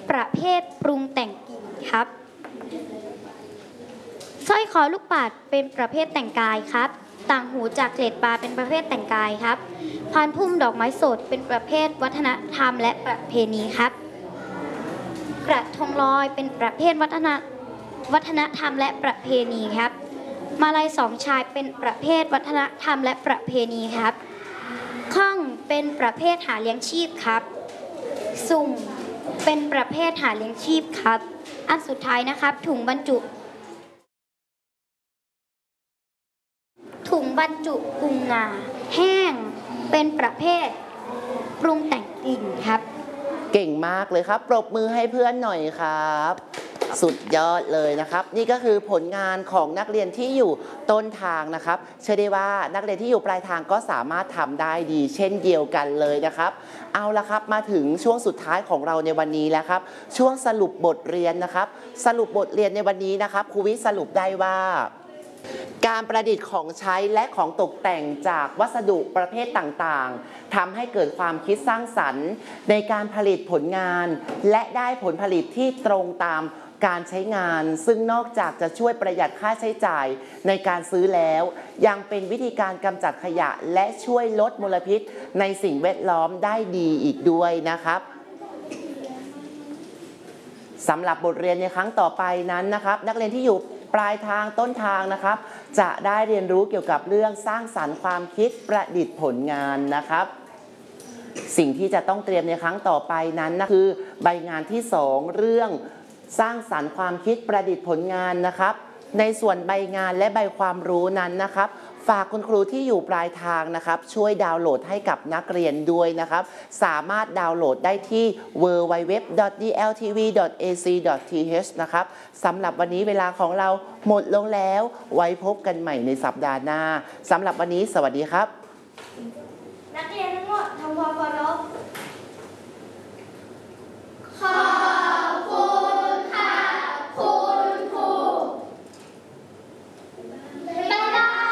ประเภทปรุงแต่งกลิ่นครับสร้อยคอลูกปัดเป็นประเภทแต่งกายครับต่างหูจากเกล็ดปลาเป็นประเภทแต่งกายครับพานพุ่มดอกไม้สดเป็นประเภทวัฒนธรรมและประเพณีครับกระทงลอยเป็นประเภทวัฒนธรรมและประเพณีครับมาลัยสองชายเป็นประเภทวัฒนธรรมและประเพณีครับข้องเป็นประเภทหาเลี้ยงชีพครับสุ่มเป็นประเภทหาเลี้ยงชีพครับอันสุดท้ายนะครับถุงบรรจุกุงงาแห้งเป็นประเภทปรุงแต่งกลิ่นครับเก่งมากเลยครับปรบมือให้เพื่อนหน่อยครับสุดยอดเลยนะครับนี่ก็คือผลงานของนักเรียนที่อยู่ต้นทางนะครับเชื่อได้ว่านักเรียนที่อยู่ปลายทางก็สามารถทำได้ดีเช่นเดียวกันเลยนะครับเอาละครับมาถึงช่วงสุดท้ายของเราในวันนี้แล้วครับช่วงสรุปบทเรียนนะครับสรุปบทเรียนในวันนี้นะครับครูวิสรุปได้ว่าการประดิษฐ์ของใช้และของตกแต่งจากวัสดุประเภทต่างๆทำให้เกิดความคิดสร้างสรรค์ในการผลิตผลงานและได้ผลผลิตที่ตรงตามการใช้งานซึ่งนอกจากจะช่วยประหยัดค่าใช้จ่ายในการซื้อแล้วยังเป็นวิธีการกำจัดขยะและช่วยลดมลพิษในสิ่งแวดล้อมได้ดีอีกด้วยนะครับสำหรับบทเรียนในครั้งต่อไปนั้นนะครับนักเรียนที่อยู่ปลายทางต้นทางนะครับจะได้เรียนรู้เกี่ยวกับเรื่องสร้างสรรค์ความคิดประดิษฐ์ผลงานนะครับสิ่งที่จะต้องเตรียมในครั้งต่อไปนั้นนะคือใบงานที่2เรื่องสร้างสรรค์ความคิดประดิษฐ์ผลงานนะครับในส่วนใบงานและใบความรู้นั้นนะครับฝากคุณครูที่อยู่ปลายทางนะครับช่วยดาวน์โหลดให้กับนักเรียนด้วยนะครับสามารถดาวน์โหลดได้ที่ www.dltv.ac.th นะครับสำหรับวันนี้เวลาของเราหมดลงแล้วไว้พบกันใหม่ในสัปดาห์หน้าสำหรับวันนี้สวัสดีครับนักเรียนทั้งหมดทำความเคารพ